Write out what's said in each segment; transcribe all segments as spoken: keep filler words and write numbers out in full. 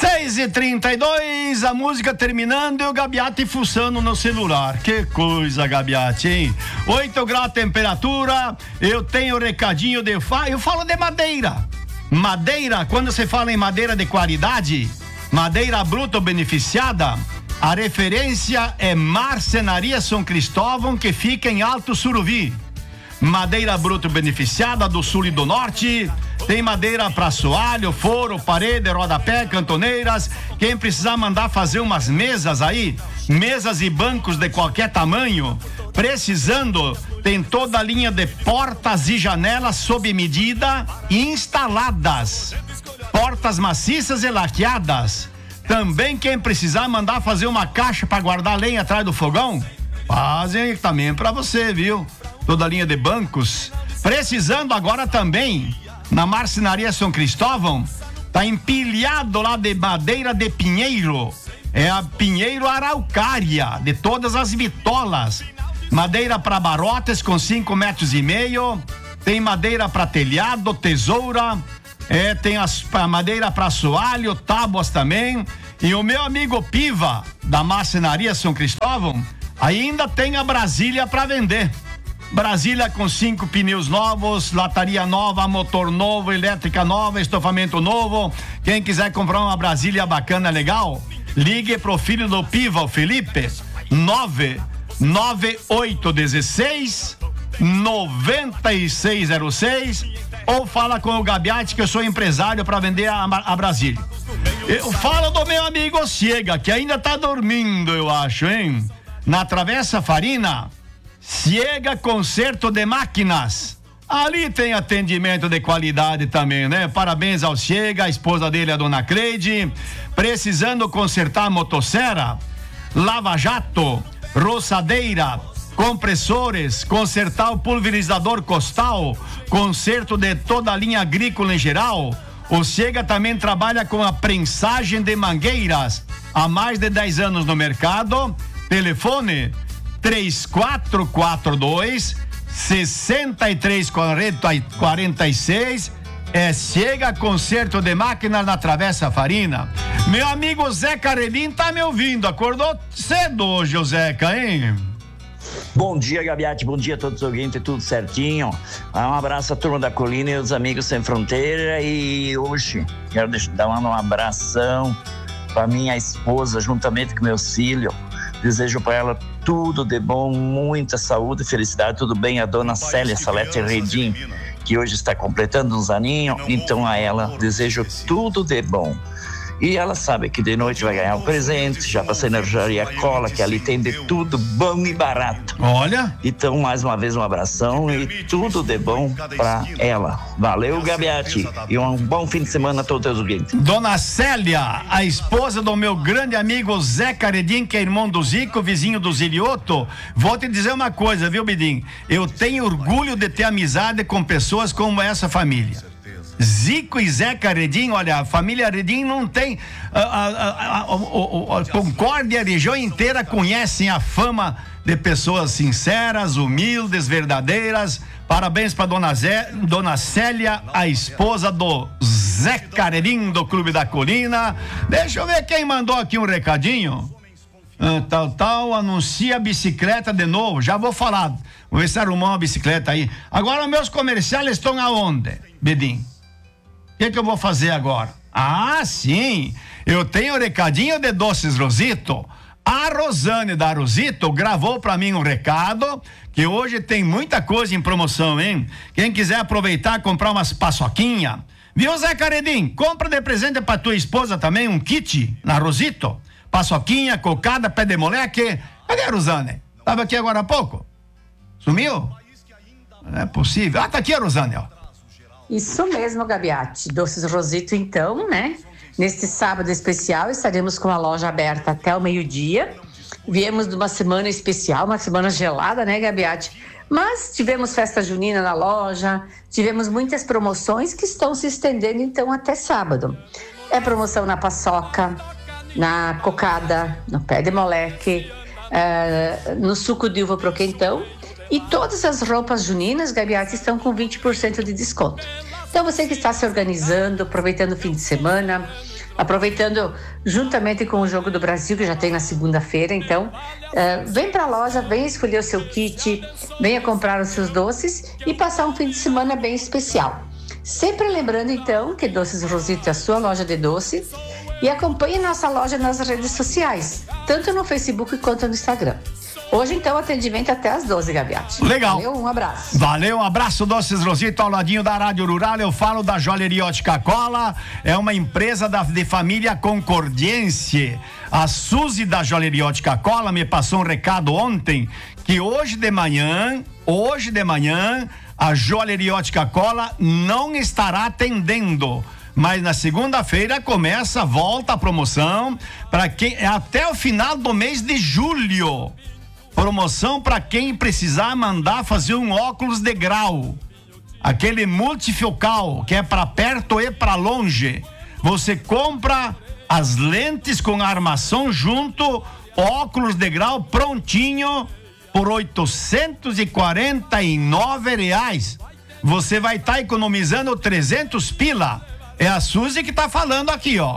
seis e trinta e dois, a música terminando e o Gabiati fuçando no celular. Que coisa, Gabiati, hein? oito graus de temperatura, eu tenho recadinho de... Fa... Eu falo de madeira. Madeira, quando você fala em madeira de qualidade, madeira bruta beneficiada, a referência é Marcenaria São Cristóvão, que fica em Alto Suruvi. Madeira bruta beneficiada do sul e do norte. Tem madeira para assoalho, foro, parede, rodapé, cantoneiras. Quem precisar mandar fazer umas mesas aí, mesas e bancos de qualquer tamanho, precisando, tem toda a linha de portas e janelas sob medida instaladas. Portas maciças e laqueadas. Também quem precisar mandar fazer uma caixa para guardar lenha atrás do fogão, fazem também para você, viu? Toda a linha de bancos. Precisando agora também, na Marcenaria São Cristóvão, tá empilhado lá de madeira de pinheiro. É a pinheiro araucária, de todas as bitolas. Madeira para barotes com cinco metros e meio. Tem madeira para telhado, tesoura. É, tem as, a madeira para assoalho, tábuas também. E o meu amigo Piva, da Marcenaria São Cristóvão, ainda tem a Brasília para vender. Brasília com cinco pneus novos, lataria nova, motor novo, elétrica nova, estofamento novo. Quem quiser comprar uma Brasília bacana, legal, ligue pro filho do Piva, o Felipe, nove nove oito um seis nove seis zero seis, ou fala com o Gabiati, que eu sou empresário para vender a, a Brasília. Eu falo do meu amigo Ciega, que ainda tá dormindo, eu acho, hein? Na Travessa Farina, Ciega Conserto de Máquinas. Ali tem atendimento de qualidade também, né? Parabéns ao Ciega, a esposa dele, a dona Cleide. Precisando consertar a motosserra, lava-jato, roçadeira, compressores, consertar o pulverizador costal, conserto de toda a linha agrícola em geral. O Ciega também trabalha com a prensagem de mangueiras há mais de dez anos no mercado. Telefone três quatro quatro dois, seis três quatro seis. É Ciega Conserto de Máquinas na Travessa Farina. Meu amigo Zeca Relim tá me ouvindo. Acordou cedo hoje, o Zeca, hein? Bom dia, Gabiati, bom dia a todos os ouvintes, tudo certinho. Um abraço à turma da Colina e os amigos Sem Fronteira. E hoje quero dar um abração para minha esposa, juntamente com meus filhos. Desejo para ela tudo de bom, muita saúde e felicidade. Tudo bem, a dona Célia Salete Redim, que hoje está completando uns aninhos. Então a ela desejo tudo de bom. E ela sabe que de noite vai ganhar um presente. Já passei na Joaria Cola, que ali tem de tudo bom e barato. Olha. Então, mais uma vez, um abração e tudo de bom pra ela. Valeu, Gabiati. E um bom fim de semana a todos os ouvintes. Dona Célia, a esposa do meu grande amigo Zé Caredim, que é irmão do Zico, vizinho do Zilioto. Vou te dizer uma coisa, viu, Bidim? Eu tenho orgulho de ter amizade com pessoas como essa família. Zico e Zeca Redim, olha, a família Redim não tem. A, a, a, a, a, a Concórdia, a região inteira conhecem a fama de pessoas sinceras, humildes, verdadeiras. Parabéns para dona Zé, dona Célia, a esposa do Zeca Redim do Clube da Colina. Deixa eu ver quem mandou aqui um recadinho. Ah, tal, tal, anuncia a bicicleta de novo. Já vou falar. Vou ver se arrumou uma bicicleta aí. Agora, meus comerciais estão aonde, Bedim? O que, que eu vou fazer agora? Ah, sim, eu tenho um recadinho de Doces Rosito. A Rosane da Rosito gravou pra mim um recado, que hoje tem muita coisa em promoção, hein? Quem quiser aproveitar, comprar umas paçoquinha. Viu, Zé Caredim? Compra de presente pra tua esposa também um kit na Rosito. Paçoquinha, cocada, pé de moleque. Cadê a Rosane? Tava aqui agora há pouco. Sumiu? Não é possível. Ah, tá aqui a Rosane, ó. Isso mesmo, Gabiati. Doces Rosito, então, né? Neste sábado especial, estaremos com a loja aberta até o meio-dia. Viemos de uma semana especial, uma semana gelada, né, Gabiati? Mas tivemos festa junina na loja, tivemos muitas promoções que estão se estendendo, então, até sábado. É promoção na paçoca, na cocada, no pé de moleque, uh, no suco de uva pro quentão. E todas as roupas juninas, Gabiati, estão com vinte por cento de desconto. Então, você que está se organizando, aproveitando o fim de semana, aproveitando juntamente com o Jogo do Brasil, que já tem na segunda-feira. Então, uh, vem para a loja, vem escolher o seu kit, venha comprar os seus doces e passar um fim de semana bem especial. Sempre lembrando, então, que Doces Rosito é a sua loja de doce, e acompanhe nossa loja nas redes sociais, tanto no Facebook quanto no Instagram. Hoje, então, atendimento até às doze, Gabiati. Legal. Valeu, um abraço. Valeu, um abraço, Doces Rosito, ao ladinho da Rádio Rural. Eu falo da Joalheria Ótica Cola, é uma empresa da, de família concordiense. A Suzy da Joalheria Ótica Cola me passou um recado ontem, que hoje de manhã, hoje de manhã, a Joalheria Ótica Cola não estará atendendo. Mas na segunda-feira começa, volta a promoção para quem até o final do mês de julho. Promoção para quem precisar mandar fazer um óculos de grau, aquele multifocal que é para perto e para longe. Você compra as lentes com a armação junto, óculos de grau prontinho por oitocentos e quarenta e nove reais. Você vai estar tá economizando trezentos pila. É a Suzy que tá falando aqui, ó.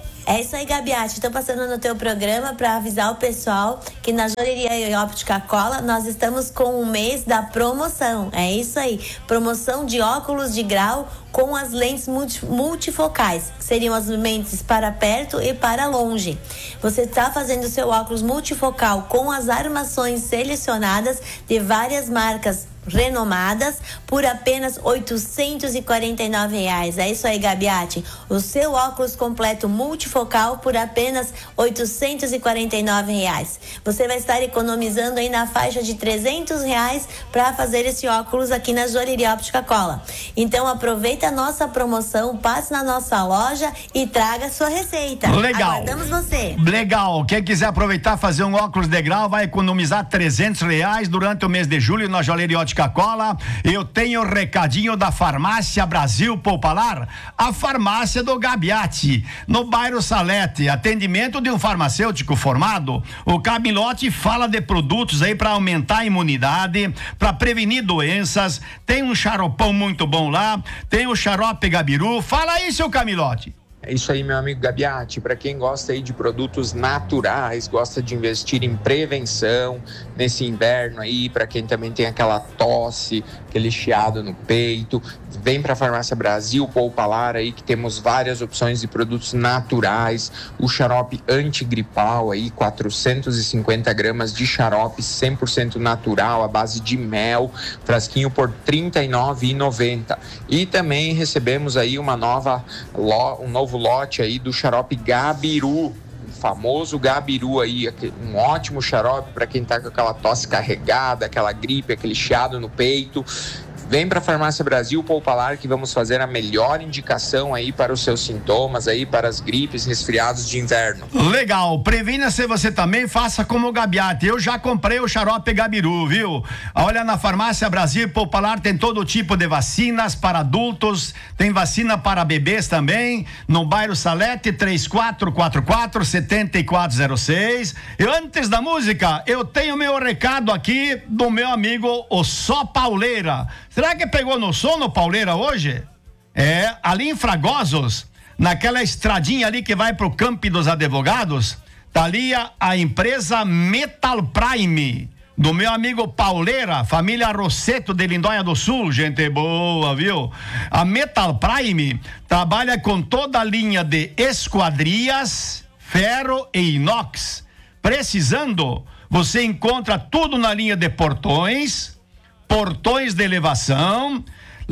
É isso aí, Gabiati. Estou passando no teu programa para avisar o pessoal que na Joalheria Ótica Cola nós estamos com o mês da promoção. É isso aí. Promoção de óculos de grau com as lentes multi, multifocais, que seriam as lentes para perto e para longe. Você está fazendo seu óculos multifocal com as armações selecionadas de várias marcas renomadas por apenas oitocentos e quarenta e nove reais. É isso aí, Gabiati. O seu óculos completo multifocal por apenas oitocentos e quarenta e nove reais. Você vai estar economizando aí na faixa de trezentos reais para fazer esse óculos aqui na Joalheria Ótica Cola. Então aproveita a nossa promoção, passe na nossa loja e traga sua receita. Legal. Aguardamos você. Legal. Quem quiser aproveitar fazer um óculos de grau vai economizar trezentos reais durante o mês de julho na Joalheria Ótica Cola. Eu tenho o recadinho da Farmácia Brasil Popular, a farmácia do Gabiati, no bairro Salete. Atendimento de um farmacêutico formado. O Camilote fala de produtos aí para aumentar a imunidade, para prevenir doenças. Tem um xaropão muito bom lá, tem o xarope Gabiru. Fala aí, seu Camilote. É isso aí, meu amigo Gabiati. Para quem gosta aí de produtos naturais, gosta de investir em prevenção nesse inverno aí, para quem também tem aquela tosse, aquele chiado no peito, vem para a Farmácia Brasil Popular aí, que temos várias opções de produtos naturais. O xarope antigripal aí, quatrocentos e cinquenta gramas de xarope cem por cento natural, à base de mel, frasquinho por trinta e nove reais e noventa centavos. E também recebemos aí uma nova, um novo lote aí do xarope Gabiru, o famoso Gabiru aí, um ótimo xarope para quem tá com aquela tosse carregada, aquela gripe, aquele chiado no peito. Vem para a Farmácia Brasil Popular que vamos fazer a melhor indicação aí para os seus sintomas aí, para as gripes, resfriados de inverno. Legal, previna-se você também, faça como o Gabiati. Eu já comprei o xarope Gabiru, viu? Olha, na Farmácia Brasil Popular tem todo tipo de vacinas para adultos, tem vacina para bebês também, no bairro Salete, três quatro quatro quatro, sete quatro zero seis. E antes da música, eu tenho meu recado aqui do meu amigo, o Só Pauleira. Será que pegou no sono, Pauleira, hoje? É, ali em Fragosos, naquela estradinha ali que vai pro Campo dos Advogados, tá ali a, a empresa Metal Prime, do meu amigo Pauleira, família Rosseto de Lindóia do Sul, gente boa, viu? A Metal Prime trabalha com toda a linha de esquadrias, ferro e inox. Precisando, você encontra tudo na linha de portões, portões de elevação,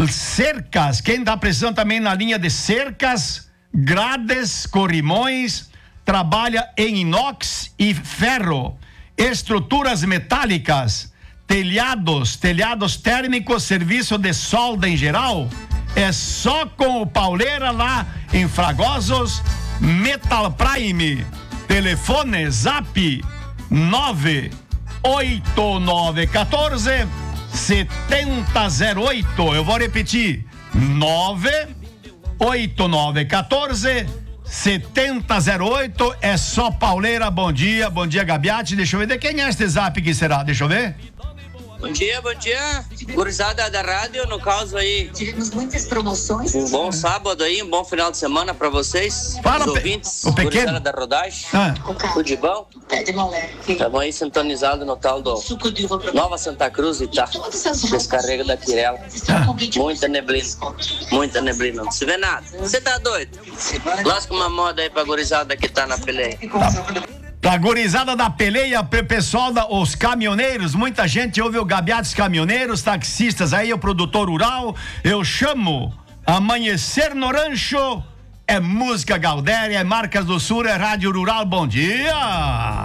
cercas, quem está precisando também na linha de cercas, grades, corrimões, trabalha em inox e ferro, estruturas metálicas, telhados, telhados térmicos, serviço de solda em geral, é só com o Pauleira lá em Fragosos, Metal Prime, telefone zap nove oito nove um quatro setenta zero oito. Eu vou repetir: nove oito nove um quatro setenta zero oito. É só Pauleira. Bom dia, bom dia, Gabiati. Deixa eu ver de quem é este zap que será. Deixa eu ver. Bom dia, bom dia. Gurizada da rádio, no caso aí. Tivemos muitas promoções. Um bom sábado aí, um bom final de semana pra vocês. Fala, os pe- ouvintes. o pequeno. Gurizada da rodagem. Ah. Tudo de bom? Estamos aí sintonizados no tal do Nova Santa Cruz e tá. Descarrega da Quirela. Muita neblina. Muita neblina. Não se vê nada. Você tá doido? Lasca uma moda aí pra gurizada que tá na peleia. Pra gurizada da peleia, pro pessoal, da, os caminhoneiros, muita gente ouve o Gabiates Caminhoneiros, taxistas aí, o produtor rural. Eu chamo Amanhecer no Rancho, é música Galdéria, é Marcas do Sul, é Rádio Rural. Bom dia!